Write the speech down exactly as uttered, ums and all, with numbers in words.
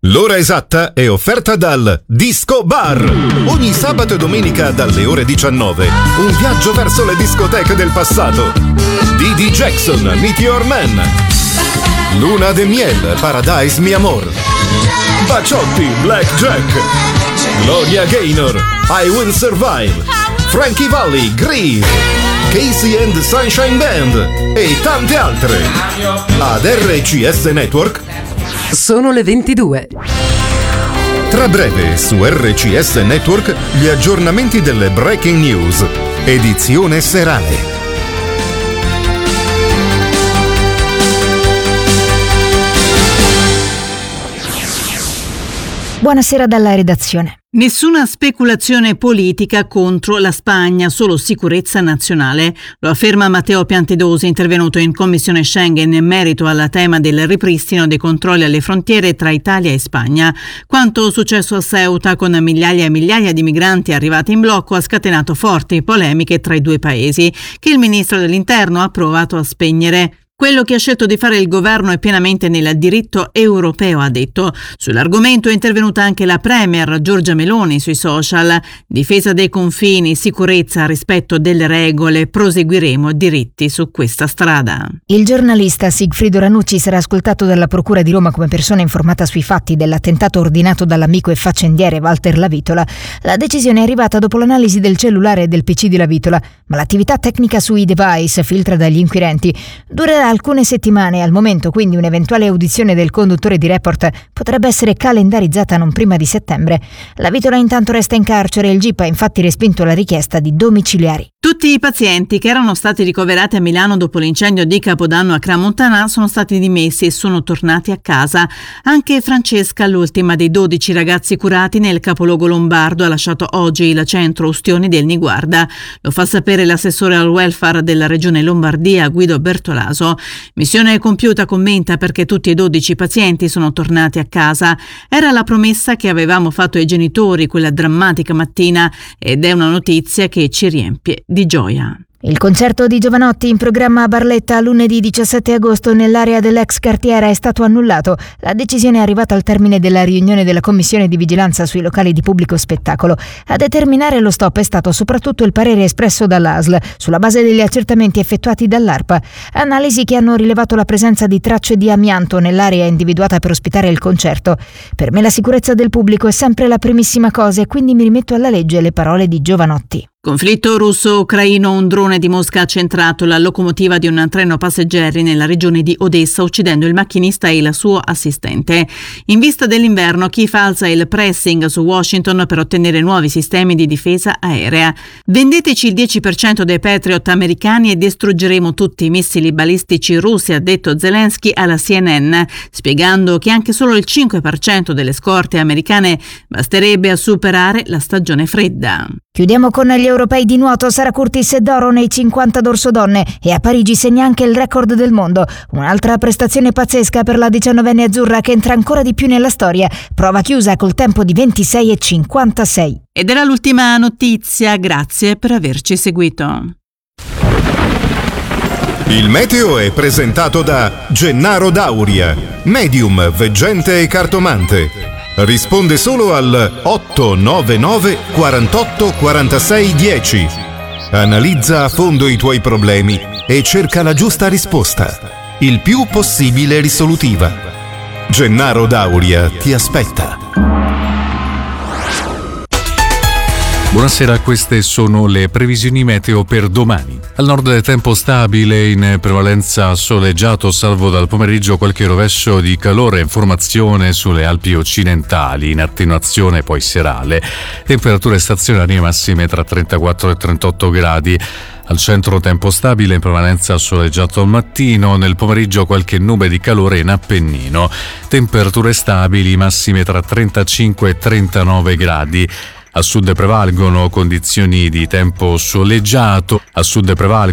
L'ora esatta è offerta dal Disco Bar. Ogni sabato e domenica dalle ore diciannove. Un viaggio verso le discoteche del passato. D D Jackson, Meteor Man. Luna de Miel, Paradise Mi Amor. Baciotti, Black Jack. Gloria Gaynor, I Will Survive. Frankie Valli, Grieve. Casey and the Sunshine Band. E tante altre. Ad R C S Network sono le ventidue. Tra breve su R C S Network gli aggiornamenti delle Breaking News, edizione serale. Buonasera dalla redazione. Nessuna speculazione politica contro la Spagna, solo sicurezza nazionale. Lo afferma Matteo Piantedosi, intervenuto in Commissione Schengen in merito al tema del ripristino dei controlli alle frontiere tra Italia e Spagna. Quanto successo a Ceuta, con migliaia e migliaia di migranti arrivati in blocco, ha scatenato forti polemiche tra i due paesi, che il ministro dell'Interno ha provato a spegnere. Quello che ha scelto di fare il governo è pienamente nel diritto europeo, ha detto. Sull'argomento è intervenuta anche la premier Giorgia Meloni sui social. Difesa dei confini, sicurezza, rispetto delle regole, proseguiremo diritti su questa strada. Il giornalista Sigfrido Ranucci sarà ascoltato dalla Procura di Roma come persona informata sui fatti dell'attentato ordinato dall'amico e faccendiere Walter Lavitola. La decisione è arrivata dopo l'analisi del cellulare e del P C di Lavitola, ma l'attività tecnica sui device, filtra dagli inquirenti, durerà alcune settimane. Al momento, quindi, un'eventuale audizione del conduttore di Report potrebbe essere calendarizzata non prima di settembre. Lavitola intanto resta in carcere e il G I P ha infatti respinto la richiesta di domiciliari. Tutti i pazienti che erano stati ricoverati a Milano dopo l'incendio di Capodanno a Crans-Montana sono stati dimessi e sono tornati a casa. Anche Francesca, l'ultima dei dodici ragazzi curati nel capoluogo lombardo, ha lasciato oggi il centro Ustioni del Niguarda. Lo fa sapere l'assessore al welfare della regione Lombardia, Guido Bertolaso. Missione compiuta, commenta, perché tutti e dodici pazienti sono tornati a casa. Era la promessa che avevamo fatto ai genitori quella drammatica mattina ed è una notizia che ci riempie di gioia. Il concerto di Jovanotti in programma a Barletta lunedì diciassette agosto nell'area dell'ex cartiera è stato annullato. La decisione è arrivata al termine della riunione della Commissione di Vigilanza sui locali di pubblico spettacolo. A determinare lo stop è stato soprattutto il parere espresso dall'A S L sulla base degli accertamenti effettuati dall'ARPA. Analisi che hanno rilevato la presenza di tracce di amianto nell'area individuata per ospitare il concerto. Per me la sicurezza del pubblico è sempre la primissima cosa e quindi mi rimetto alla legge, le parole di Jovanotti. Conflitto russo-ucraino, un drone di Mosca ha centrato la locomotiva di un treno passeggeri nella regione di Odessa, uccidendo il macchinista e il suo assistente. In vista dell'inverno, Kiev alza il pressing su Washington per ottenere nuovi sistemi di difesa aerea. Vendeteci il dieci per cento dei Patriot americani e distruggeremo tutti i missili balistici russi, ha detto Zelensky alla C N N, spiegando che anche solo il cinque per cento delle scorte americane basterebbe a superare la stagione fredda. Chiudiamo con gli europei di nuoto. Sara Curtis d'oro nei cinquanta dorso donne e a Parigi segna anche il record del mondo. Un'altra prestazione pazzesca per la diciannovenne azzurra, che entra ancora di più nella storia. Prova chiusa col tempo di ventisei e cinquantasei. Ed era l'ultima notizia, grazie per averci seguito. Il meteo è presentato da Gennaro Dauria, medium, veggente e cartomante. Risponde solo al otto nove nove quarantotto quarantasei dieci. Analizza a fondo i tuoi problemi e cerca la giusta risposta, il più possibile risolutiva. Gennaro Dauria ti aspetta. Buonasera, queste sono le previsioni meteo per domani. Al nord tempo stabile, in prevalenza soleggiato, salvo dal pomeriggio qualche rovescio di calore, informazione sulle Alpi occidentali, in attenuazione poi serale. Temperature stazionarie massime tra trentaquattro e trentotto gradi. Al centro tempo stabile, in prevalenza soleggiato al mattino, nel pomeriggio qualche nube di calore in Appennino. Temperature stabili, massime tra trentacinque e trentanove gradi. A sud prevalgono condizioni di tempo soleggiato, a sud prevalgono